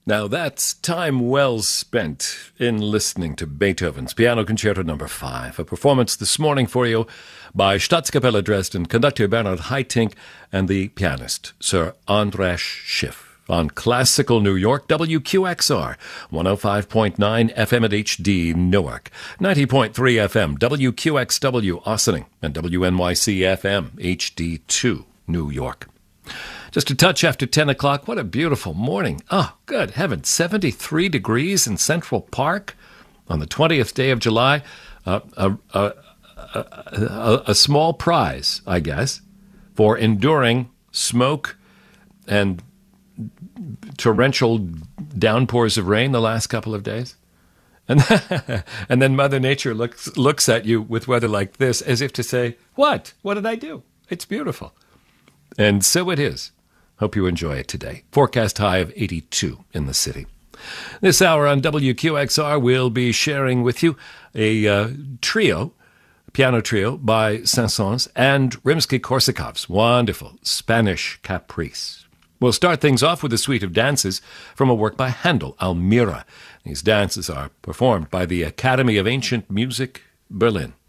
Now that's time well spent in listening to Beethoven's Piano Concerto No. 5, a performance this morning for you by Staatskapelle Dresden conductor Bernhard Haitink and the pianist Sir Andras Schiff on Classical New York, WQXR, 105.9 FM at HD Newark, 90.3 FM, WQXW Ossining, and WNYC FM HD2 New York. Just a touch after 10 o'clock. What a beautiful morning. Oh, good heavens. 73 degrees in Central Park on the 20th day of July. A small prize, I guess, for enduring smoke and torrential downpours of rain the last couple of days. And then Mother Nature looks at you with weather like this as if to say, what? What did I do? It's beautiful. And so it is. Hope you enjoy it today. Forecast high of 82 in the city. This hour on WQXR, we'll be sharing with you a piano trio by Saint-Saëns and Rimsky-Korsakov's wonderful Spanish Caprice. We'll start things off with a suite of dances from a work by Handel, Almira. These dances are performed by the Academy of Ancient Music, Berlin.